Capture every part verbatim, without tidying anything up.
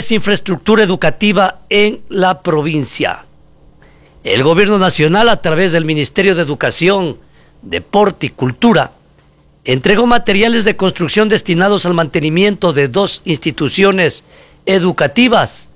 fortalece infraestructura educativa en la provincia. El Gobierno Nacional, a través del Ministerio de Educación, Deporte y Cultura, entregó materiales de construcción destinados al mantenimiento de dos instituciones educativas.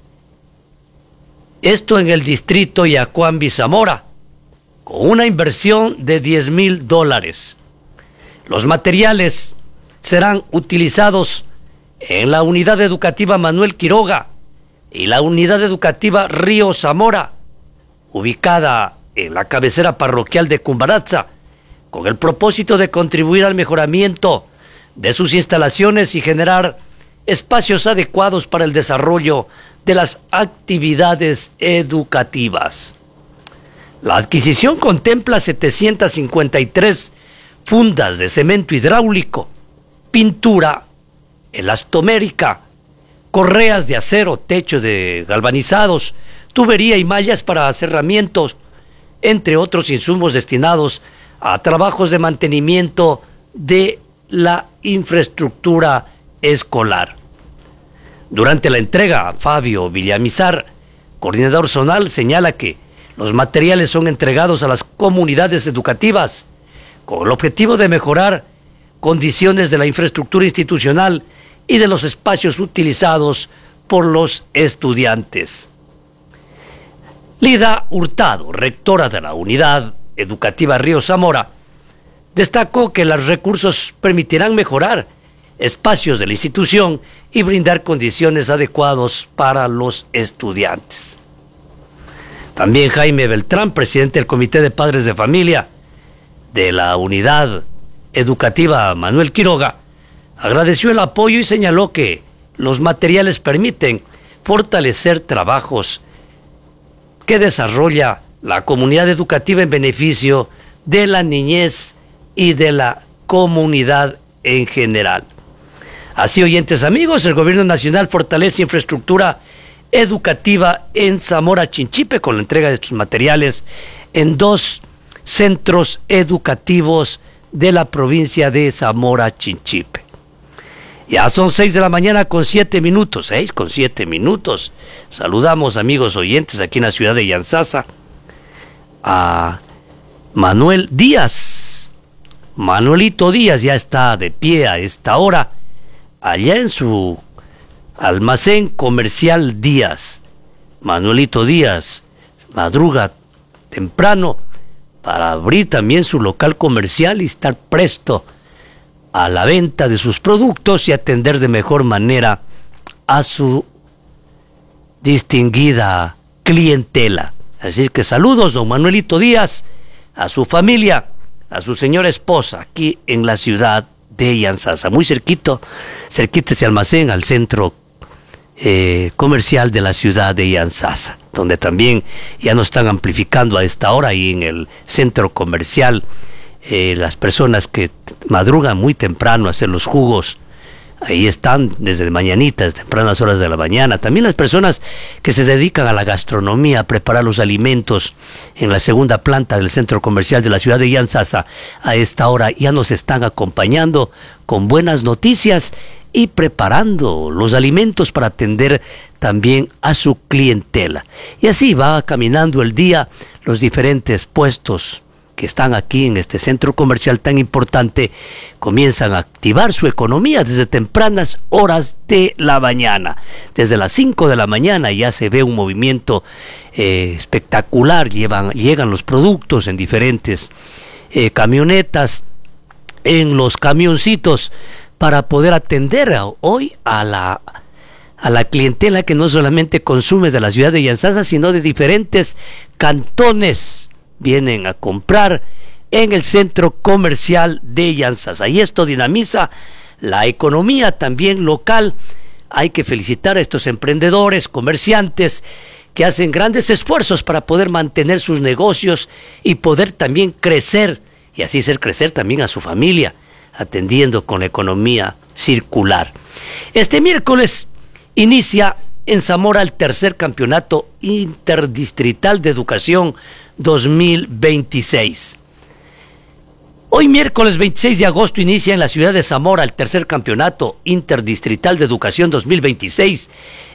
Esto en el distrito Yacuambi, Zamora, con una inversión de diez mil dólares. Los materiales serán utilizados en la unidad educativa Manuel Quiroga y la unidad educativa Río Zamora, ubicada en la cabecera parroquial de Cumbaratza, con el propósito de contribuir al mejoramiento de sus instalaciones y generar espacios adecuados para el desarrollo de las actividades educativas. La adquisición contempla setecientas cincuenta y tres fundas de cemento hidráulico, pintura elastomérica, correas de acero, techos de galvanizados, tubería y mallas para cerramientos, entre otros insumos destinados a trabajos de mantenimiento de la infraestructura escolar. Durante la entrega, Fabio Villamizar, coordinador zonal, señala que los materiales son entregados a las comunidades educativas con el objetivo de mejorar condiciones de la infraestructura institucional y de los espacios utilizados por los estudiantes. Lida Hurtado, rectora de la Unidad Educativa Río Zamora, destacó que los recursos permitirán mejorar espacios de la institución y brindar condiciones adecuadas para los estudiantes. También Jaime Beltrán, presidente del Comité de Padres de Familia de la Unidad Educativa Manuel Quiroga, agradeció el apoyo y señaló que los materiales permiten fortalecer trabajos que desarrolla la comunidad educativa en beneficio de la niñez y de la comunidad en general. Así, oyentes amigos, el Gobierno Nacional fortalece infraestructura educativa en Zamora Chinchipe con la entrega de estos materiales en dos centros educativos de la provincia de Zamora Chinchipe. Ya son seis de la mañana con siete minutos, seis con siete minutos. Saludamos, amigos oyentes, aquí en la ciudad de Yantzaza, a Manuel Díaz. Manuelito Díaz ya está de pie a esta hora, allá en su almacén comercial Díaz. Manuelito Díaz madruga temprano para abrir también su local comercial y estar presto a la venta de sus productos y atender de mejor manera a su distinguida clientela. Así que saludos, don Manuelito Díaz, a su familia, a su señora esposa, aquí en la ciudad de Yantzaza, muy cerquito, cerquita ese almacén al centro eh, comercial de la ciudad de Yantzaza, donde también ya nos están amplificando a esta hora y en el centro comercial. Eh, las personas que madrugan muy temprano a hacer los jugos, ahí están desde mañanitas, tempranas horas de la mañana. También las personas que se dedican a la gastronomía, a preparar los alimentos en la segunda planta del centro comercial de la ciudad de Yantzaza, a esta hora ya nos están acompañando con buenas noticias y preparando los alimentos para atender también a su clientela. Y así va caminando el día, los diferentes puestos que están aquí en este centro comercial tan importante comienzan a activar su economía desde tempranas horas de la mañana. Desde las cinco de la mañana ya se ve un movimiento eh, espectacular. Llevan, llegan los productos en diferentes eh, camionetas, en los camioncitos, para poder atender a, hoy a la, a la clientela que no solamente consume de la ciudad de Yantzaza, sino de diferentes cantones. Vienen a comprar en el centro comercial de Yantzaza y esto dinamiza la economía también local. Hay que felicitar a estos emprendedores, comerciantes que hacen grandes esfuerzos para poder mantener sus negocios y poder también crecer y así hacer crecer también a su familia, atendiendo con la economía circular. Este miércoles inicia en Zamora el tercer campeonato interdistrital de educación dos mil veintiséis. Hoy miércoles veintiséis de agosto inicia en la ciudad de Zamora el tercer campeonato interdistrital de educación dos mil veintiséis